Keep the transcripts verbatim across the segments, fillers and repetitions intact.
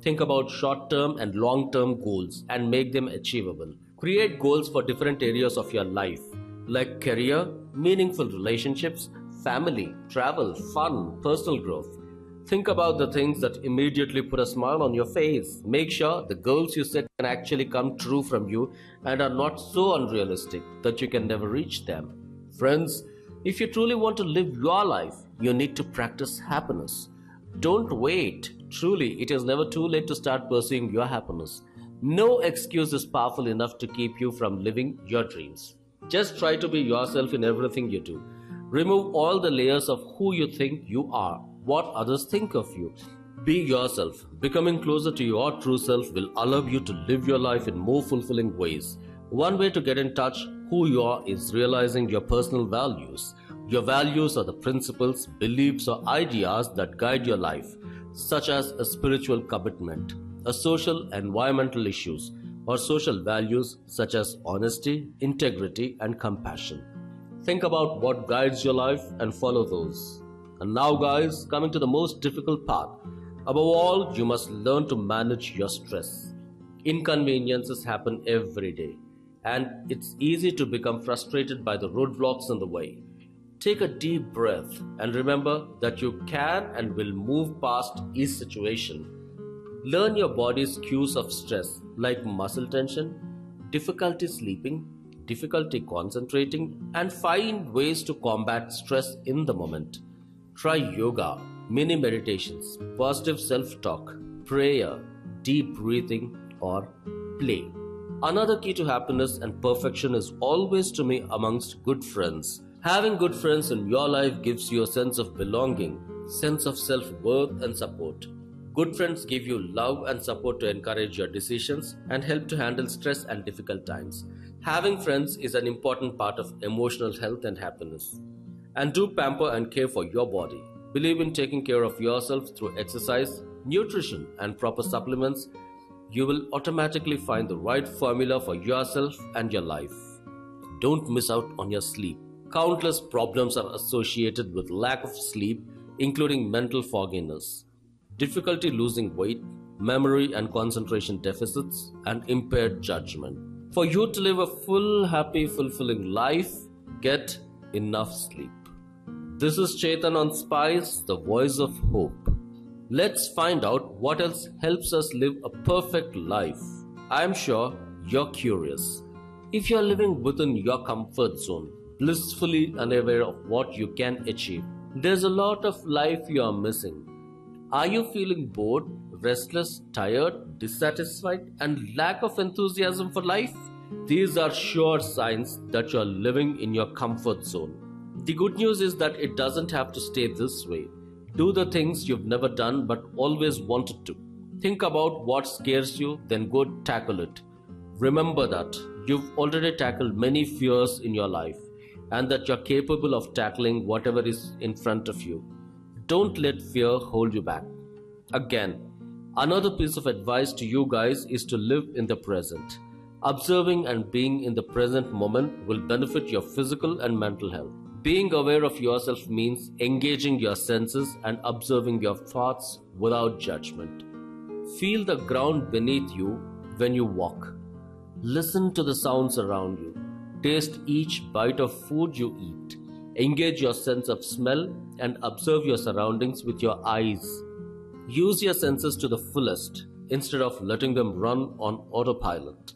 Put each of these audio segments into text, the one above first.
Think about short-term and long-term goals and make them achievable. Create goals for different areas of your life, like career, meaningful relationships, family, travel, fun, personal growth. Think about the things that immediately put a smile on your face. Make sure the goals you set can actually come true from you and are not so unrealistic that you can never reach them. Friends, if you truly want to live your life, you need to practice happiness. Don't wait. Truly, it is never too late to start pursuing your happiness. No excuse is powerful enough to keep you from living your dreams. Just try to be yourself in everything you do. Remove all the layers of who you think you are, what others think of you. Be yourself. Becoming closer to your true self will allow you to live your life in more fulfilling ways. One way to get in touch who you are is realizing your personal values. Your values are the principles, beliefs, or ideas that guide your life, such as a spiritual commitment, a social environmental issues, or social values such as honesty, integrity, and compassion. Think about what guides your life and follow those. And now guys, coming to the most difficult part. Above all, you must learn to manage your stress. Inconveniences happen every day, and it's easy to become frustrated by the roadblocks in the way. Take a deep breath and remember that you can and will move past each situation. Learn your body's cues of stress like muscle tension, difficulty sleeping, difficulty concentrating, and find ways to combat stress in the moment. Try yoga, mini meditations, positive self-talk, prayer, deep breathing, or play. Another key to happiness and perfection is always to be amongst good friends. Having good friends in your life gives you a sense of belonging, sense of self-worth and support. Good friends give you love and support to encourage your decisions and help to handle stress and difficult times. Having friends is an important part of emotional health and happiness. And do pamper and care for your body. Believe in taking care of yourself through exercise, nutrition, and proper supplements. You will automatically find the right formula for yourself and your life. Don't miss out on your sleep. Countless problems are associated with lack of sleep, including mental fogginess, difficulty losing weight, memory and concentration deficits, and impaired judgment. For you to live a full, happy, fulfilling life, get enough sleep. This is Chetan on Spice, the voice of hope. Let's find out what else helps us live a perfect life. I am sure you're curious. If you're living within your comfort zone, blissfully unaware of what you can achieve, there's a lot of life you are missing. Are you feeling bored, restless, tired, dissatisfied, and lack of enthusiasm for life? These are sure signs that you're living in your comfort zone. The good news is that it doesn't have to stay this way. Do the things you've never done but always wanted to. Think about what scares you, then go tackle it. Remember that you've already tackled many fears in your life and that you're capable of tackling whatever is in front of you. Don't let fear hold you back. Again, another piece of advice to you guys is to live in the present. Observing and being in the present moment will benefit your physical and mental health. Being aware of yourself means engaging your senses and observing your thoughts without judgment. Feel the ground beneath you when you walk. Listen to the sounds around you. Taste each bite of food you eat. Engage your sense of smell and observe your surroundings with your eyes. Use your senses to the fullest instead of letting them run on autopilot.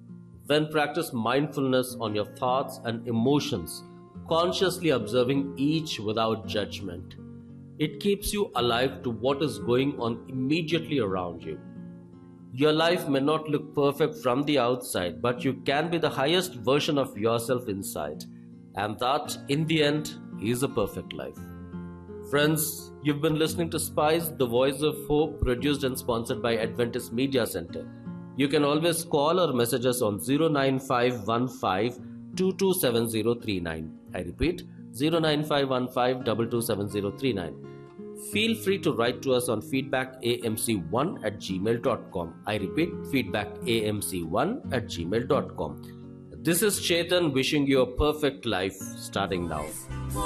Then practice mindfulness on your thoughts and emotions, consciously observing each without judgment. It keeps you alive to what is going on immediately around you. Your life may not look perfect from the outside, but you can be the highest version of yourself inside. And that, in the end, is a perfect life. Friends, you've been listening to Spice, the voice of hope, produced and sponsored by Adventist Media Center. You can always call or message us on zero nine five one five two two seven zero three nine. I repeat, zero nine five one five two two seven zero three nine. Feel free to write to us on feedback a m c one at gmail dot com. I repeat, feedback a m c one at gmail dot com. This is Chetan wishing you a perfect life starting now.